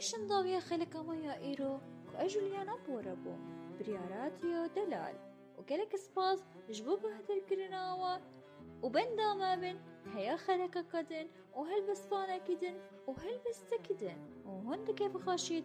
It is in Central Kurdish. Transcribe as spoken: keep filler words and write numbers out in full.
إيش نضاوية خلك أمايا إيرو وأجوليانا بوربو برياراتيو دلال وكلك سباس جبوبة هتركرناوا وبندا ما بن هيا خلك كدن وهلبس فانا كدن وهلبس تكدن وهند كيف خاشيت